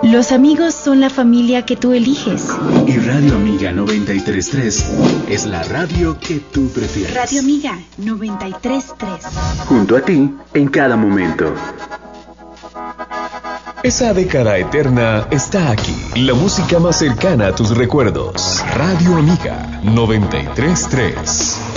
Los amigos son la familia que tú eliges. Y Radio Amiga 93.3 es la radio que tú prefieres. Radio Amiga 93.3. Junto a ti en cada momento. Esa década eterna está aquí. La música más cercana a tus recuerdos. Radio Amiga 93.3.